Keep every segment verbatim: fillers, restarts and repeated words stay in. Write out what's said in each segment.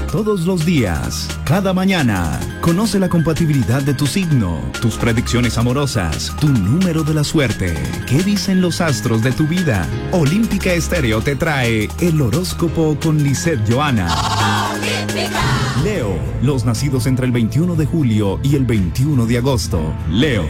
todos los días, cada mañana. Conoce la compatibilidad de tu signo, tus predicciones amorosas, tu número de la suerte. ¿Qué dicen los astros de tu vida? Olímpica Estéreo te trae el horóscopo con Lisette Johanna. ¡Olímpica! Leo, los nacidos entre el veintiuno de julio y el veintiuno de agosto. Leo.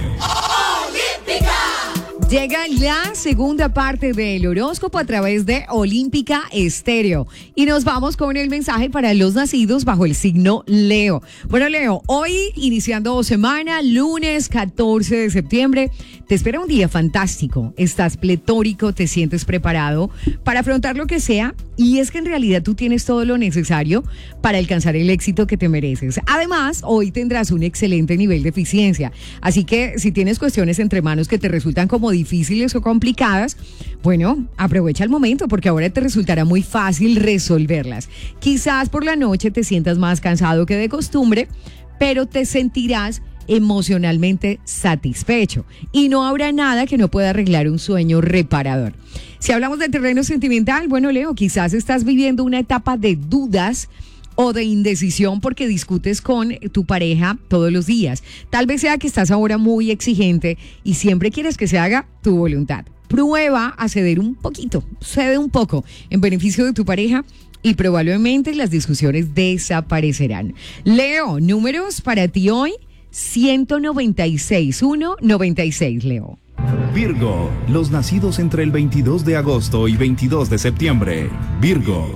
Llega la segunda parte del horóscopo a través de Olímpica Estéreo. Y nos vamos con el mensaje para los nacidos bajo el signo Leo. Bueno, Leo, hoy iniciando semana, lunes catorce de septiembre, te espera un día fantástico. Estás pletórico, te sientes preparado para afrontar lo que sea. Y es que en realidad tú tienes todo lo necesario para alcanzar el éxito que te mereces. Además, hoy tendrás un excelente nivel de eficiencia. Así que si tienes cuestiones entre manos que te resultan como difíciles o complicadas, bueno, aprovecha el momento porque ahora te resultará muy fácil resolverlas. Quizás por la noche te sientas más cansado que de costumbre, pero te sentirás emocionalmente satisfecho y no habrá nada que no pueda arreglar un sueño reparador. Si hablamos de terreno sentimental, bueno, Leo, quizás estás viviendo una etapa de dudas o de indecisión porque discutes con tu pareja todos los días. Tal vez sea que estás ahora muy exigente y siempre quieres que se haga tu voluntad. Prueba a ceder un poquito, cede un poco en beneficio de tu pareja y probablemente las discusiones desaparecerán. Leo, números para ti hoy, ciento noventa y seis, ciento noventa y seis, Leo. Virgo, los nacidos entre el veintidós de agosto y veintidós de septiembre. Virgo.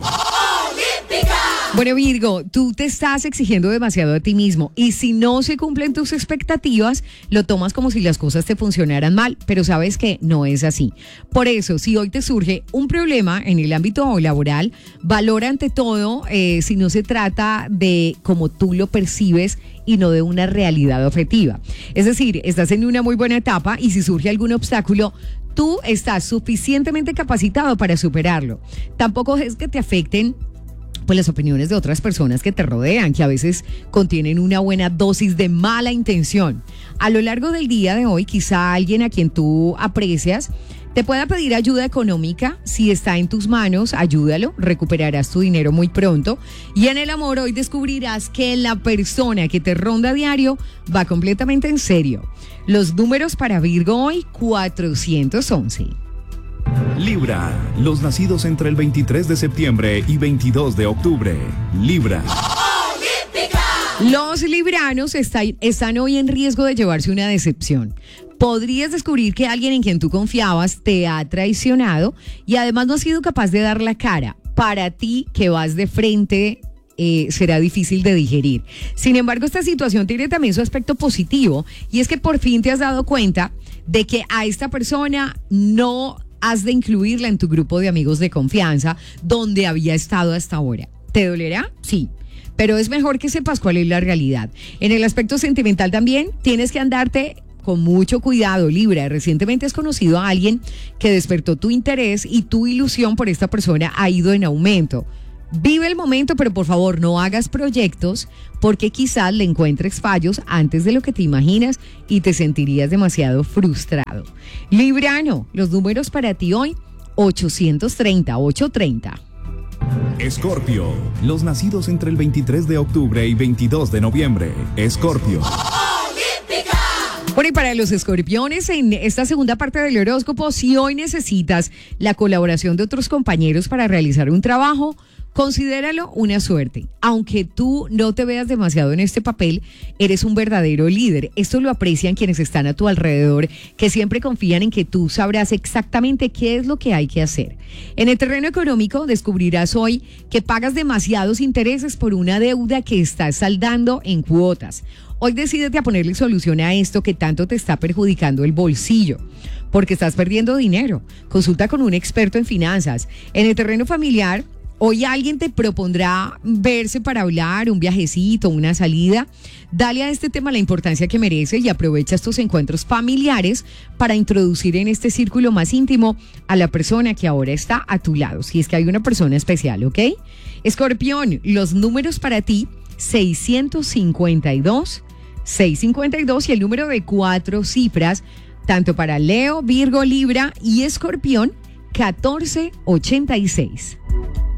Bueno, Virgo, tú te estás exigiendo demasiado a ti mismo y si no se cumplen tus expectativas, lo tomas como si las cosas te funcionaran mal, pero sabes que no es así. Por eso, si hoy te surge un problema en el ámbito laboral, valora ante todo eh, si no se trata de cómo tú lo percibes y no de una realidad objetiva. Es decir, estás en una muy buena etapa y si surge algún obstáculo, tú estás suficientemente capacitado para superarlo. Tampoco es que te afecten pues las opiniones de otras personas que te rodean, que a veces contienen una buena dosis de mala intención. A lo largo del día de hoy, quizá alguien a quien tú aprecias te pueda pedir ayuda económica. Si está en tus manos, ayúdalo, recuperarás tu dinero muy pronto. Y en el amor hoy descubrirás que la persona que te ronda a diario va completamente en serio. Los números para Virgo hoy, cuatrocientos once. Libra, los nacidos entre el veintitrés de septiembre y veintidós de octubre. Libra. Los libranos está, están hoy en riesgo de llevarse una decepción. Podrías descubrir que alguien en quien tú confiabas te ha traicionado y además no ha sido capaz de dar la cara. Para ti, que vas de frente, Eh, será difícil de digerir. Sin embargo, esta situación tiene también su aspecto positivo y es que por fin te has dado cuenta de que a esta persona no has de incluirla en tu grupo de amigos de confianza donde había estado hasta ahora. ¿Te dolerá? Sí. Pero es mejor que sepas cuál es la realidad. En el aspecto sentimental también tienes que andarte con mucho cuidado, Libra. Recientemente has conocido a alguien que despertó tu interés y tu ilusión por esta persona ha ido en aumento. Vive el momento, pero por favor no hagas proyectos porque quizás le encuentres fallos antes de lo que te imaginas y te sentirías demasiado frustrado. Librano, los números para ti hoy, ochocientos treinta, ochocientos treinta. Escorpio, los nacidos entre el veintitrés de octubre y veintidós de noviembre. Escorpio. Bueno, y para los escorpiones, en esta segunda parte del horóscopo, si hoy necesitas la colaboración de otros compañeros para realizar un trabajo, considéralo una suerte. Aunque tú no te veas demasiado en este papel, eres un verdadero líder. Esto lo aprecian quienes están a tu alrededor, que siempre confían en que tú sabrás exactamente qué es lo que hay que hacer. En el terreno económico, descubrirás hoy que pagas demasiados intereses por una deuda que estás saldando en cuotas. Hoy decídete a ponerle solución a esto que tanto te está perjudicando el bolsillo, porque estás perdiendo dinero. Consulta con un experto en finanzas. En el terreno familiar, hoy alguien te propondrá verse para hablar, un viajecito, una salida. Dale a este tema la importancia que merece y aprovecha estos encuentros familiares para introducir en este círculo más íntimo a la persona que ahora está a tu lado, si es que hay una persona especial, ¿ok? Escorpión, los números para ti, seiscientos cincuenta y dos, seiscientos cincuenta y dos y el número de cuatro cifras, tanto para Leo, Virgo, Libra y Escorpión, catorce ochenta y seis.